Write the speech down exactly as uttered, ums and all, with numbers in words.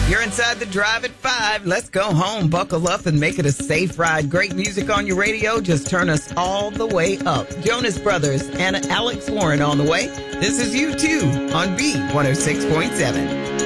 You're inside the drive at five. Let's go home. Buckle up and make it a safe ride. Great music on your radio. Just turn us all the way up. Jonas Brothers and Alex Warren on the way. This is U two on B one oh six point seven.